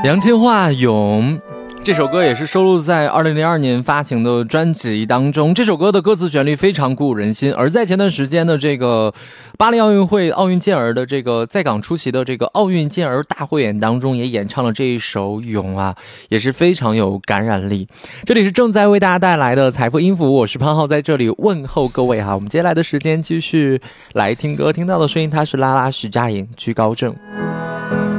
杨千嬅《勇》这首歌也是收录在2002年发行的专辑当中。这首歌的歌词旋律非常鼓舞人心，而在前段时间的这个巴黎奥运会奥运健儿的这个在港出席的这个奥运健儿大汇演当中，也演唱了这一首《勇》啊，也是非常有感染力。这里是正在为大家带来的财富音符，我是潘浩，在这里问候各位哈。我们接下来的时间继续来听歌，听到的声音它是拉拉徐佳莹《居高症》。